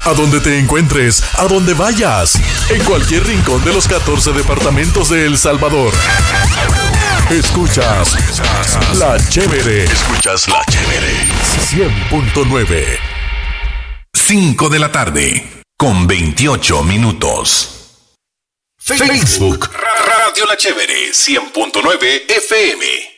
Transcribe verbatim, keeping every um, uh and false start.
A donde te encuentres, a donde vayas, en cualquier rincón de los catorce departamentos de El Salvador. Escuchas La Chévere. Escuchas La Chévere. cien punto nueve. cinco de la tarde, con veintiocho minutos. Facebook. Radio La Chévere, cien punto nueve F M.